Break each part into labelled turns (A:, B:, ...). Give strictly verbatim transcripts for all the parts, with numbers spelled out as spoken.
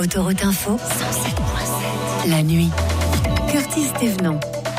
A: Autoroute Info, cent sept virgule sept. La nuit. Curtis Thévenon.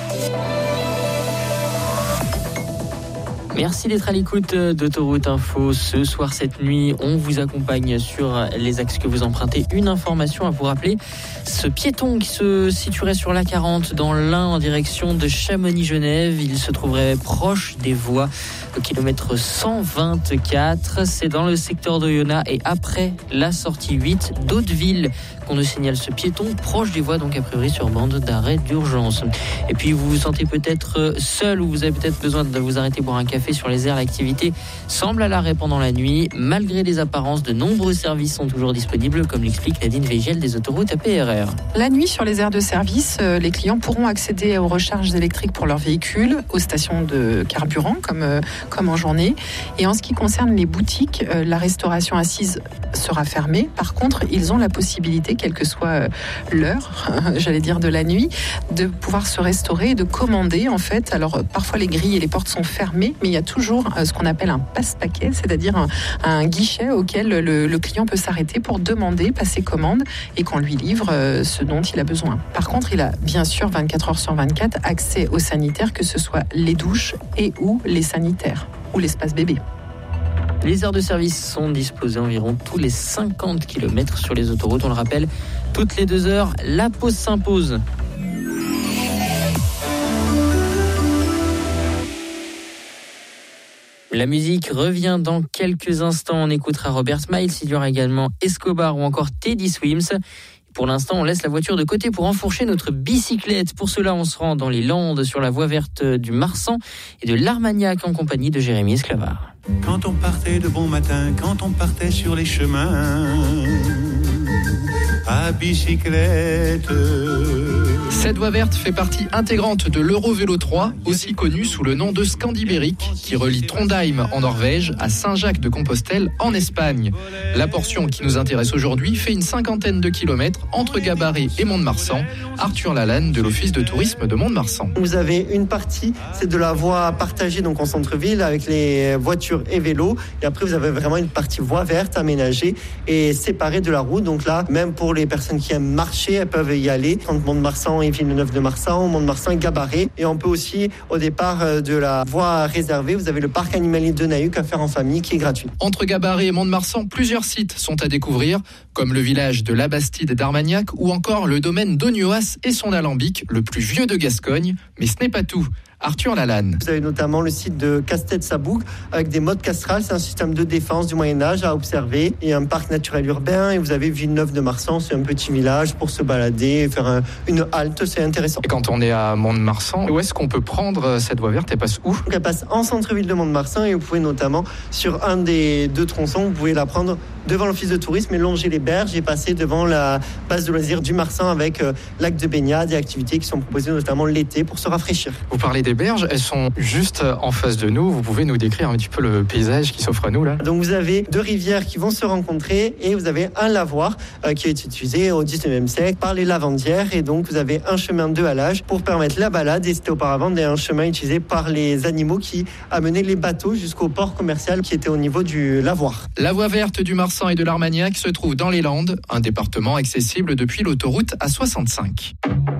B: Merci d'être à l'écoute d'Autoroute Info. Ce soir, cette nuit, on vous accompagne sur les axes que vous empruntez. Une information à vous rappeler. Ce piéton qui se situerait sur l'A quarante dans l'Ain en direction de Chamonix-Genève, il se trouverait proche des voies au kilomètre cent vingt-quatre. C'est dans le secteur d'Oyonnax et après la sortie huit d'Hauteville qu'on nous signale ce piéton proche des voies, donc a priori sur bande d'arrêt d'urgence. Et puis vous vous sentez peut-être seul ou vous avez peut-être besoin de vous arrêter boire un café sur les aires. L'activité semble à l'arrêt pendant la nuit. Malgré les apparences, de nombreux services sont toujours disponibles, comme l'explique Nadine Végel des autoroutes A P R R.
C: La nuit, sur les aires de service, les clients pourront accéder aux recharges électriques pour leurs véhicules, aux stations de carburant, comme, comme en journée. Et en ce qui concerne les boutiques, la restauration assise sera fermée. Par contre, ils ont la possibilité, quelle que soit l'heure, j'allais dire de la nuit, de pouvoir se restaurer et de commander, en fait. Alors, parfois, les grilles et les portes sont fermées, mais il y a toujours ce qu'on appelle un passe-paquet, c'est-à-dire un, un guichet auquel le, le client peut s'arrêter pour demander, passer commande et qu'on lui livre ce dont il a besoin. Par contre, il a bien sûr vingt-quatre heures sur vingt-quatre accès aux sanitaires, que ce soit les douches et ou les sanitaires ou l'espace bébé.
B: Les aires de service sont disposées environ tous les cinquante kilomètres sur les autoroutes. On le rappelle, toutes les deux heures, la pause s'impose. La musique revient dans quelques instants. On écoutera Robert Miles, il y aura également Escobar ou encore Teddy Swims. Pour l'instant, on laisse la voiture de côté pour enfourcher notre bicyclette. Pour cela, on se rend dans les Landes sur la voie verte du Marsan et de l'Armagnac en compagnie de Jérémy Esclavard.
D: Quand on partait de bon matin, quand on partait sur les chemins à bicyclette.
E: Cette voie verte fait partie intégrante de l'Eurovélo trois, aussi connu sous le nom de Scandibérique, qui relie Trondheim en Norvège à Saint-Jacques-de-Compostelle en Espagne. La portion qui nous intéresse aujourd'hui fait une cinquantaine de kilomètres entre Gabarret et Mont-de-Marsan. Arthur Lalanne de l'Office de tourisme de Mont-de-Marsan.
F: Vous avez une partie, c'est de la voie partagée donc en centre-ville avec les voitures et vélos. Et après, vous avez vraiment une partie voie verte aménagée et séparée de la route. Donc là, même pour les personnes qui aiment marcher, elles peuvent y aller. Entre Mont-de-Marsan et Villeneuve-de-Marsan, Mont-de-Marsan et Gabarret. Et on peut aussi, au départ de la voie réservée, vous avez le parc animalier de Nahuc à faire en famille qui est gratuit.
E: Entre Gabarret et Mont-de-Marsan, plusieurs sites sont à découvrir, comme le village de la Bastide d'Armagnac ou encore le domaine d'Ognoas et son alambic, le plus vieux de Gascogne. Mais ce n'est pas tout. Arthur Lalanne.
F: Vous avez notamment le site de Castet-Saboug avec des mottes castrales, c'est un système de défense du Moyen-Âge à observer, et un parc naturel urbain. Et vous avez Villeneuve-de-Marsan, c'est un petit village pour se balader, faire un, une halte, c'est intéressant.
E: Et quand on est à Mont-de-Marsan, où est-ce qu'on peut prendre cette voie verte? Elle passe où?
F: Donc elle passe en centre-ville de Mont-de-Marsan et vous pouvez notamment, sur un des deux tronçons, vous pouvez la prendre devant l'office de tourisme et longer les berges et passer devant la base de loisirs du Marsan avec euh, lac de baignade et activités qui sont proposées notamment l'été pour se rafraîchir.
E: Vous parlez des berges, elles sont juste en face de nous. Vous pouvez nous décrire un petit peu le paysage qui s'offre à nous là?
F: Donc vous avez deux rivières qui vont se rencontrer et vous avez un lavoir euh, qui a été utilisé au dix-neuvième siècle par les lavandières, et donc vous avez un chemin de halage pour permettre la balade, et c'était auparavant un chemin utilisé par les animaux qui amenaient les bateaux jusqu'au port commercial qui était au niveau du lavoir.
E: La voie verte du Marsan et de l'Armagnac se trouve dans les Landes, un département accessible depuis l'autoroute A soixante-cinq.